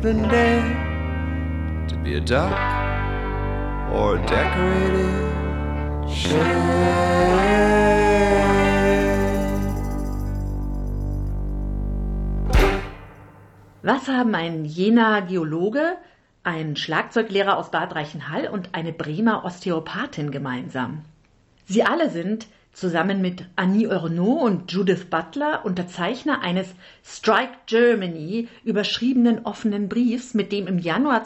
than dare to be a duck or a decorated shade. Was haben ein Jenaer Geologe, ein Schlagzeuglehrer aus Bad Reichenhall und eine Bremer Osteopathin gemeinsam? Sie alle sind, zusammen mit Annie Ernaux und Judith Butler, Unterzeichner eines Strike Germany überschriebenen offenen Briefs, mit dem im Januar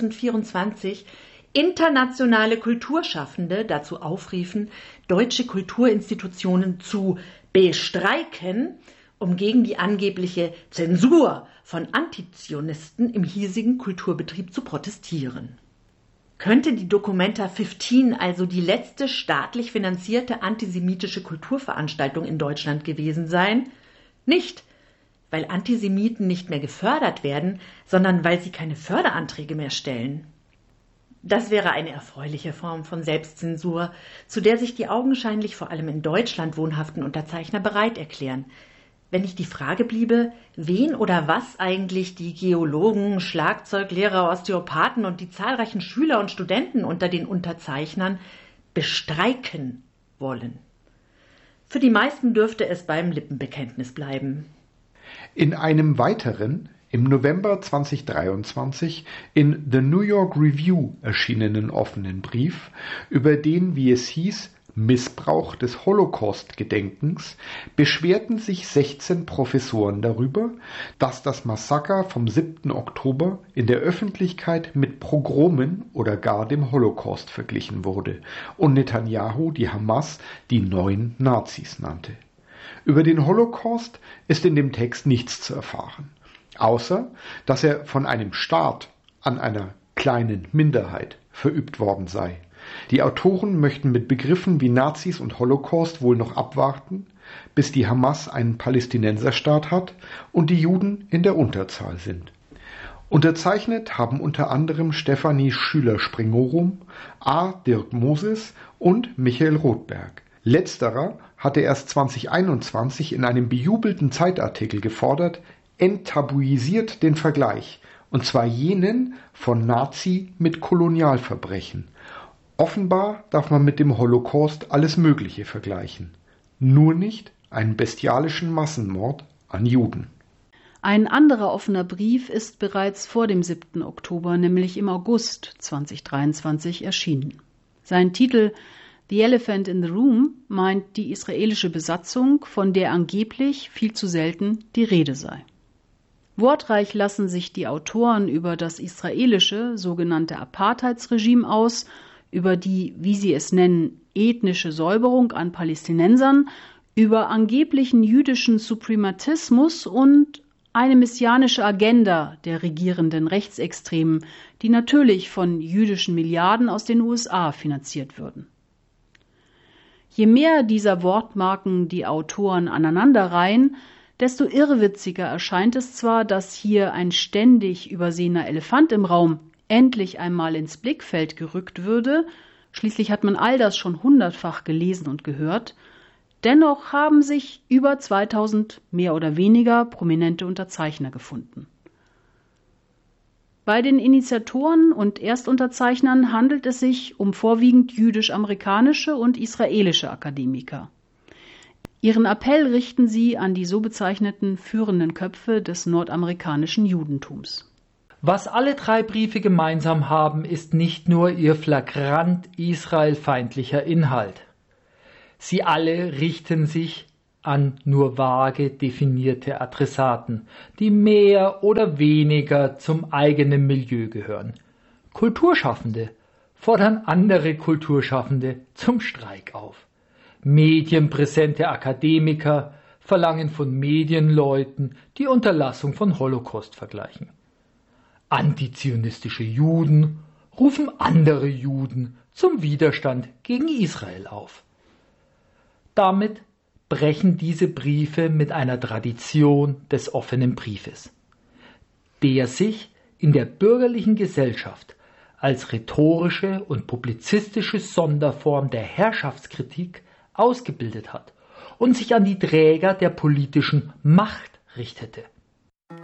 2024 internationale Kulturschaffende dazu aufriefen, deutsche Kulturinstitutionen zu bestreiken, um gegen die angebliche Zensur von Antizionisten im hiesigen Kulturbetrieb zu protestieren. Könnte die Documenta 15 also die letzte staatlich finanzierte antisemitische Kulturveranstaltung in Deutschland gewesen sein? Nicht, weil Antisemiten nicht mehr gefördert werden, sondern weil sie keine Förderanträge mehr stellen. Das wäre eine erfreuliche Form von Selbstzensur, zu der sich die augenscheinlich vor allem in Deutschland wohnhaften Unterzeichner bereit erklären. Wenn nicht die Frage bliebe, wen oder was eigentlich die Geologen, Schlagzeuglehrer, Osteopathen und die zahlreichen Schüler und Studenten unter den Unterzeichnern bestreiken wollen. Für die meisten dürfte es beim Lippenbekenntnis bleiben. In einem weiteren, im November 2023 in The New York Review erschienenen offenen Brief über den, wie es hieß, Missbrauch des Holocaust-Gedenkens beschwerten sich 16 Professoren darüber, dass das Massaker vom 7. Oktober in der Öffentlichkeit mit Pogromen oder gar dem Holocaust verglichen wurde und Netanyahu die Hamas die neuen Nazis nannte. Über den Holocaust ist in dem Text nichts zu erfahren, außer dass er von einem Staat an einer kleinen Minderheit verübt worden sei. Die Autoren möchten mit Begriffen wie Nazis und Holocaust wohl noch abwarten, bis die Hamas einen Palästinenserstaat hat und die Juden in der Unterzahl sind. Unterzeichnet haben unter anderem Stefanie Schüler-Springorum, A. Dirk Moses und Michael Rothberg. Letzterer hatte erst 2021 in einem bejubelten Zeitartikel gefordert, enttabuisiert den Vergleich, und zwar jenen von Nazi mit Kolonialverbrechen. Offenbar darf man mit dem Holocaust alles Mögliche vergleichen, nur nicht einen bestialischen Massenmord an Juden. Ein anderer offener Brief ist bereits vor dem 7. Oktober, nämlich im August 2023, erschienen. Sein Titel The Elephant in the Room meint die israelische Besatzung, von der angeblich viel zu selten die Rede sei. Wortreich lassen sich die Autoren über das israelische sogenannte Apartheidsregime aus, über die, wie sie es nennen, ethnische Säuberung an Palästinensern, über angeblichen jüdischen Suprematismus und eine messianische Agenda der regierenden Rechtsextremen, die natürlich von jüdischen Milliarden aus den USA finanziert würden. Je mehr dieser Wortmarken die Autoren aneinanderreihen, desto irrwitziger erscheint es zwar, dass hier ein ständig übersehener Elefant im Raum endlich einmal ins Blickfeld gerückt würde, schließlich hat man all das schon 100-fach gelesen und gehört, dennoch haben sich über 2000 mehr oder weniger prominente Unterzeichner gefunden. Bei den Initiatoren und Erstunterzeichnern handelt es sich um vorwiegend jüdisch-amerikanische und israelische Akademiker. Ihren Appell richten sie an die so bezeichneten führenden Köpfe des nordamerikanischen Judentums. Was alle drei Briefe gemeinsam haben, ist nicht nur ihr flagrant israelfeindlicher Inhalt. Sie alle richten sich an nur vage definierte Adressaten, die mehr oder weniger zum eigenen Milieu gehören. Kulturschaffende fordern andere Kulturschaffende zum Streik auf. Medienpräsente Akademiker verlangen von Medienleuten die Unterlassung von Holocaust vergleichen. Antizionistische Juden rufen andere Juden zum Widerstand gegen Israel auf. Damit brechen diese Briefe mit einer Tradition des offenen Briefes, der sich in der bürgerlichen Gesellschaft als rhetorische und publizistische Sonderform der Herrschaftskritik ausgebildet hat und sich an die Träger der politischen Macht richtete.